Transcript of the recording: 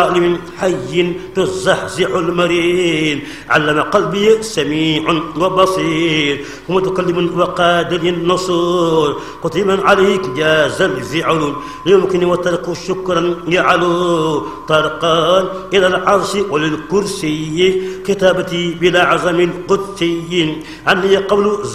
من حي تزحزح المرين علم قلبي سميع وبصير ومتكلم وقادر النصور قتيما عليك جاز الفعل يمكن وترك شكرا يعلو طرقان إلى العرش وللكرسي كتابتي بلا عزم القدسي عني قول